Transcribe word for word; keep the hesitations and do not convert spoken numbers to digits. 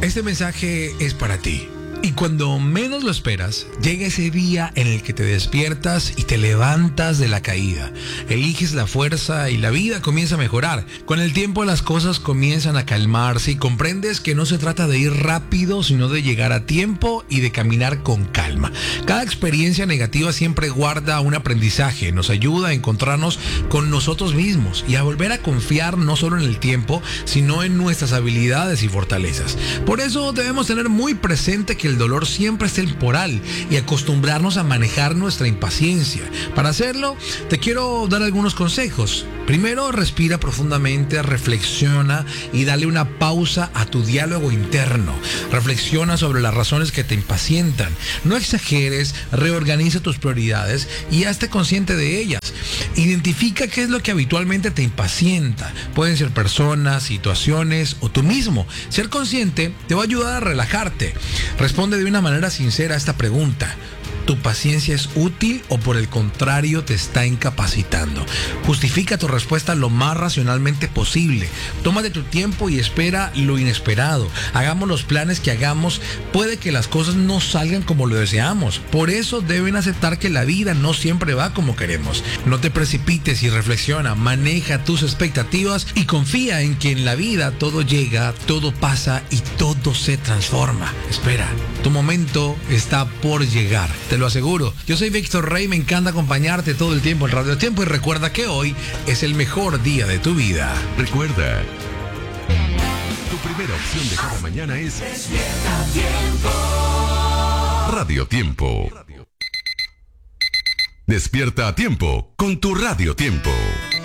Este mensaje es para ti. Y cuando menos lo esperas, llega ese día en el que te despiertas y te levantas de la caída. Eliges la fuerza y la vida comienza a mejorar. Con el tiempo las cosas comienzan a calmarse y comprendes que no se trata de ir rápido, sino de llegar a tiempo y de caminar con calma. Cada experiencia negativa siempre guarda un aprendizaje, nos ayuda a encontrarnos con nosotros mismos y a volver a confiar no solo en el tiempo, sino en nuestras habilidades y fortalezas. Por eso debemos tener muy presente que el dolor siempre es temporal y acostumbrarnos a manejar nuestra impaciencia. Para hacerlo, te quiero dar algunos consejos. Primero, respira profundamente, reflexiona y dale una pausa a tu diálogo interno. Reflexiona sobre las razones que te impacientan. No exageres, reorganiza tus prioridades y hazte consciente de ellas. Identifica qué es lo que habitualmente te impacienta. Pueden ser personas, situaciones o tú mismo. Ser consciente te va a ayudar a relajarte. Responde de una manera sincera a esta pregunta. ¿Tu paciencia es útil o por el contrario te está incapacitando? Justifica tu respuesta lo más racionalmente posible. Tómate tu tiempo y espera lo inesperado. Hagamos los planes que hagamos. Puede que las cosas no salgan como lo deseamos. Por eso deben aceptar que la vida no siempre va como queremos. No te precipites y reflexiona. Maneja tus expectativas y confía en que en la vida todo llega, todo pasa y todo se transforma. Espera, tu momento está por llegar. Te lo aseguro. Yo soy Víctor Rey, me encanta acompañarte todo el tiempo en Radio Tiempo y recuerda que hoy es el mejor día de tu vida. Recuerda, tu primera opción de cada mañana es Despierta Tiempo. Radio Tiempo. Despierta a tiempo con tu Radio Tiempo.